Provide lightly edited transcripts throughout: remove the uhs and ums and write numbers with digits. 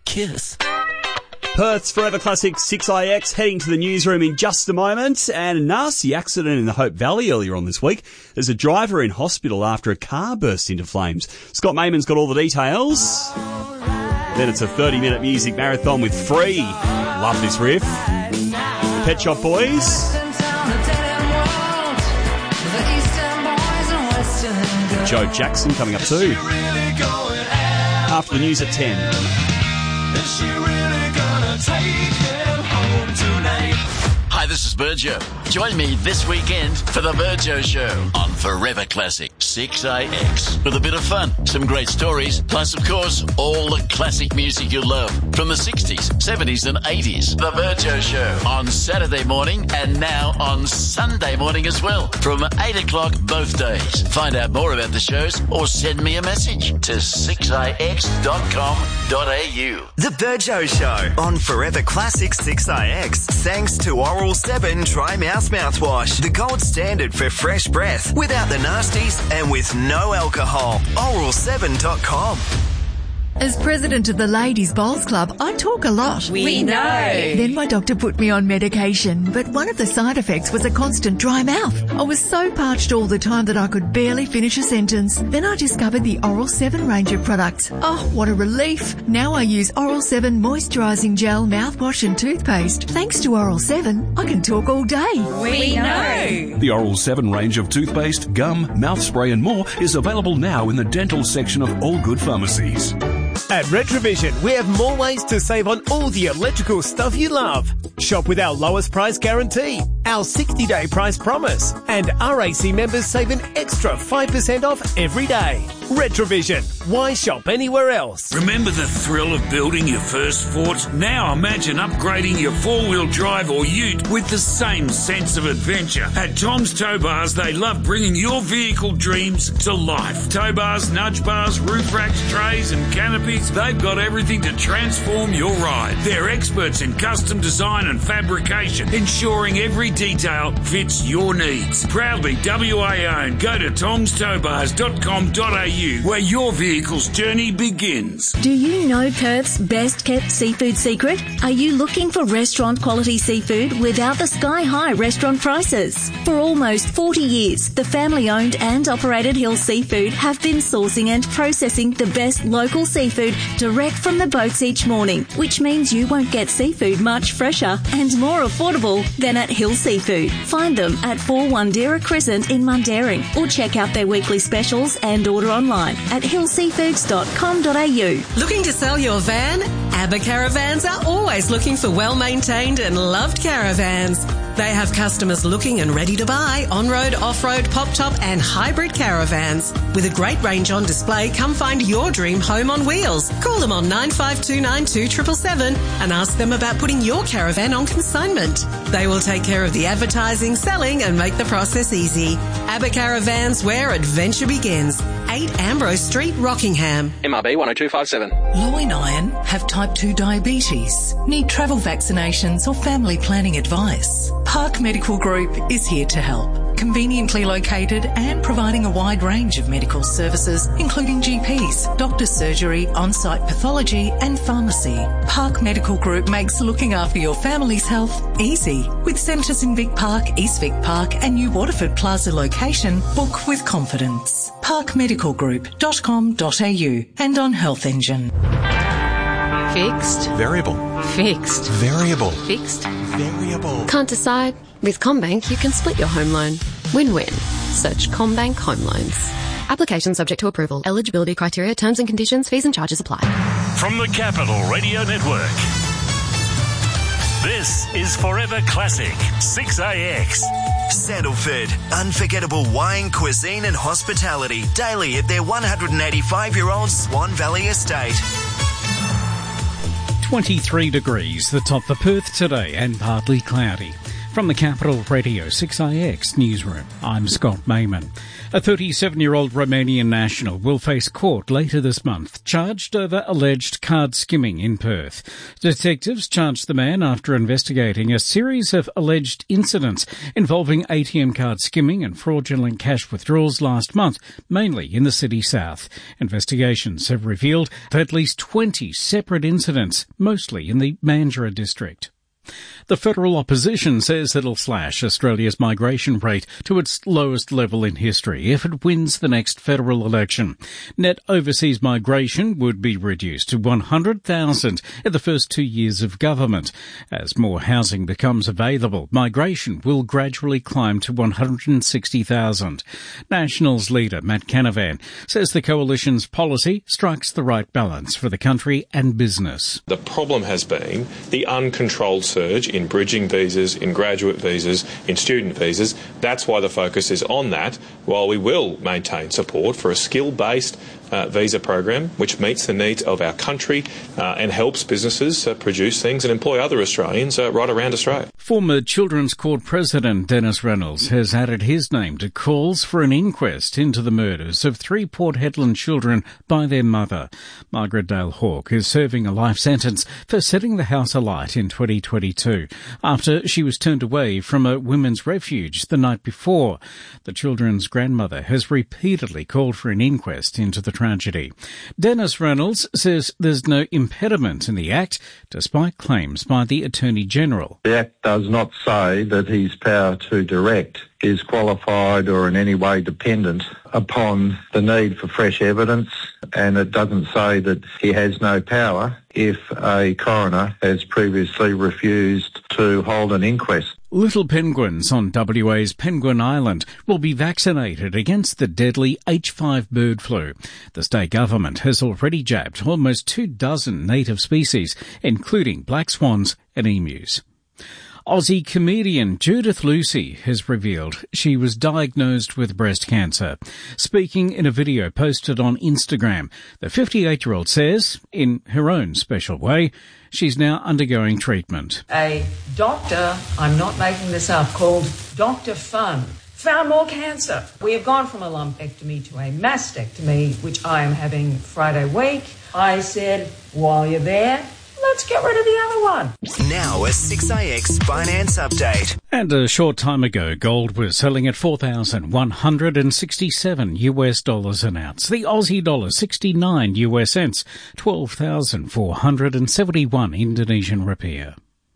kiss. Perth's Forever Classic 6IX heading to the newsroom in just a moment. And a nasty accident in the Hope Valley earlier on this week. There's a driver in hospital after a car burst into flames. Scott Mayman's got all the details. Then it's a 30-minute music marathon with Free. Love this riff. Pet Shop Boys. Joe Jackson coming up too. After the news at 10. Hi, this is Virgio. Join me this weekend for the Virgio Show on Forever Classic 6AX. With a bit of fun, some great stories, plus, of course, all the classic music you love from the 60s, 70s and 80s. The Virgio Show on Saturday morning and now on Sunday morning as well from 8 o'clock both days. Find out more about the shows or send me a message to 6ix.com.au. The Virgio Show on Forever Classic 6IX. Thanks to Oral 7 Dry Mouth Mouthwash, the gold standard for fresh breath, without the nasties and with no alcohol. Oral7.com. As president of the Ladies Bowls Club, I talk a lot. We know. Then my doctor put me on medication, but one of the side effects was a constant dry mouth. I was so parched all the time that I could barely finish a sentence. Then I discovered the Oral 7 range of products. Oh, what a relief. Now I use Oral 7 moisturising gel, mouthwash and toothpaste. Thanks to Oral 7, I can talk all day. We know. The Oral 7 range of toothpaste, gum, mouth spray and more is available now in the dental section of all good pharmacies. At Retrovision, we have more ways to save on all the electrical stuff you love. Shop with our lowest price guarantee, our 60-day price promise, and RAC members save an extra 5% off every day. Retrovision. Why shop anywhere else? Remember the thrill of building your first Ford? Now imagine upgrading your four-wheel drive or ute with the same sense of adventure. At Tom's Tow Bars, they love bringing your vehicle dreams to life. Tow bars, nudge bars, roof racks, trays and canopies, they've got everything to transform your ride. They're experts in custom design and fabrication, ensuring every detail fits your needs. Proudly WA owned. Go to tomstowbars.com.au where your vehicle's journey begins. Do you know Perth's best kept seafood secret? Are you looking for restaurant quality seafood without the sky high restaurant prices? For almost 40 years, the family owned and operated Hill Seafood have been sourcing and processing the best local seafood direct from the boats each morning, which means you won't get seafood much fresher and more affordable than at Hill Seafood. Find them at 4 Wandera Crescent in Mundaring or check out their weekly specials and order online at hillseafoods.com.au. Looking to sell your van? ABBA Caravans are always looking for well-maintained and loved caravans. They have customers looking and ready to buy on-road, off-road, pop-top and hybrid caravans. With a great range on display, come find your dream home on wheels. Call them on 95292777 and ask them about putting your caravan on consignment. They will take care of the advertising, selling and make the process easy. ABBA Caravans, where adventure begins. 8 Ambrose Street, Rockingham. MRB 10257. Loy and Iron have type 2 diabetes, need travel vaccinations or family planning advice. Park Medical Group is here to help. Conveniently located and providing a wide range of medical services, including GPs, doctor's surgery, on-site pathology and pharmacy. Park Medical Group makes looking after your family's health easy. With centres in Vic Park, East Vic Park and New Waterford Plaza location, book with confidence. parkmedicalgroup.com.au and on Health Engine. Fixed. Variable. Fixed. Variable. Fixed. Variable. Can't decide? With CommBank, you can split your home loan. Win-win. Search CommBank Home Loans. Application subject to approval. Eligibility criteria, terms and conditions, fees and charges apply. From the Capital Radio Network, this is Forever Classic 6AX. Sandalford, unforgettable wine, cuisine and hospitality daily at their 185-year-old Swan Valley estate. 23 degrees, the top for Perth today and partly cloudy. From the Capital Radio 6IX newsroom, I'm Scott Mayman. A 37-year-old Romanian national will face court later this month, charged over alleged card skimming in Perth. Detectives charged the man after investigating a series of alleged incidents involving ATM card skimming and fraudulent cash withdrawals last month, mainly in the city south. Investigations have revealed at least 20 separate incidents, mostly in the Mandurah district. The federal opposition says it'll slash Australia's migration rate to its lowest level in history if it wins the next federal election. Net overseas migration would be reduced to 100,000 in the first 2 years of government. As more housing becomes available, migration will gradually climb to 160,000. Nationals leader Matt Canavan says the coalition's policy strikes the right balance for the country and business. The problem has been the uncontrolled surge in bridging visas, in graduate visas, in student visas. That's why the focus is on that, while we will maintain support for a skill-based visa program which meets the needs of our country and helps businesses produce things and employ other Australians right around Australia. Former Children's Court President Dennis Reynolds has added his name to calls for an inquest into the murders of 3 Port Hedland children by their mother. Margaret Dale Hawke is serving a life sentence for setting the house alight in 2022 after she was turned away from a women's refuge the night before. The children's grandmother has repeatedly called for an inquest into the tragedy. Dennis Reynolds says there's no impediment in the Act, despite claims by the Attorney-General. The Act does not say that his power to direct is qualified or in any way dependent upon the need for fresh evidence, and it doesn't say that he has no power if a coroner has previously refused to hold an inquest. Little penguins on WA's Penguin Island will be vaccinated against the deadly H5 bird flu. The state government has already jabbed almost 24 native species, including black swans and emus. Aussie comedian Judith Lucy has revealed she was diagnosed with breast cancer. Speaking in a video posted on Instagram, the 58-year-old says, in her own special way, she's now undergoing treatment. A doctor, I'm not making this up, called Dr. Fun, found more cancer. We have gone from a lumpectomy to a mastectomy, which I am having Friday week. I said, while you're there, let's get rid of the other one. Now a 6IX finance update. And a short time ago, gold was selling at $4,167 an ounce. The Aussie dollar 69 US cents, 12,471 Indonesian rupiah.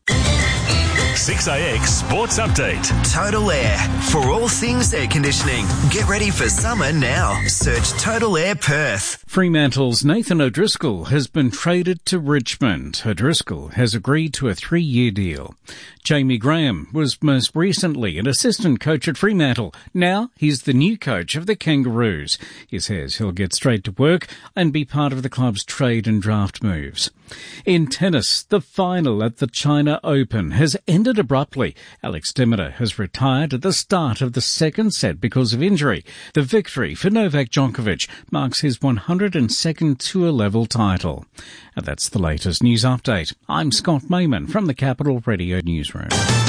6IX Sports Update. Total Air. For all things air conditioning. Get ready for summer now. Search Total Air Perth. Fremantle's Nathan O'Driscoll has been traded to Richmond. O'Driscoll has agreed to a 3-year deal. Jamie Graham was most recently an assistant coach at Fremantle. Now he's the new coach of the Kangaroos. He says he'll get straight to work and be part of the club's trade and draft moves. In tennis, the final at the China Open has ended abruptly. Alex Demeter has retired at the start of the second set because of injury. The victory for Novak Djokovic marks his 102nd tour-level title. And that's the latest news update. I'm Scott Mayman from the Capital Radio Newsroom.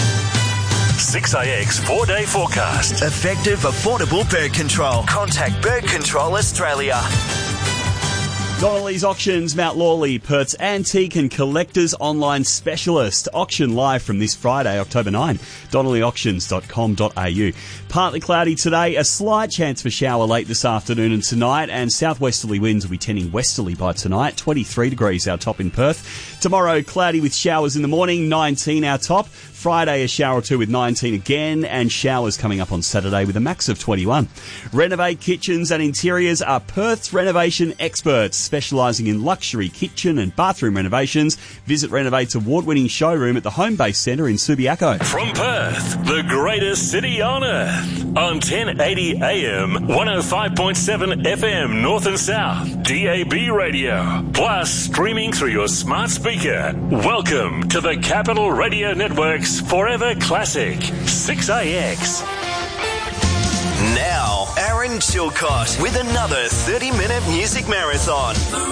6IX 4-day forecast. Effective, affordable bird control. Contact Bird Control Australia. Donnelly's Auctions, Mount Lawley, Perth's antique and collectors online specialist. Auction live from this Friday, October 9. DonnellyAuctions.com.au. Partly cloudy today, a slight chance for shower late this afternoon and tonight, and southwesterly winds will be tending westerly by tonight. 23 degrees our top in Perth. Tomorrow, cloudy with showers in the morning, 19 our top. Friday, a shower or two with 19 again, and showers coming up on Saturday with a max of 21. Renovate Kitchens and Interiors are Perth's renovation experts, specialising in luxury kitchen and bathroom renovations. Visit Renovate's award-winning showroom at the Home Base Centre in Subiaco. From Perth, the greatest city on earth, on 1080 AM, 105.7 FM North and South, DAB radio, plus streaming through your smart speaker. Welcome to the Capital Radio Network's Forever Classic 6IX. Now, Aaron Chilcott with another 30-minute music marathon.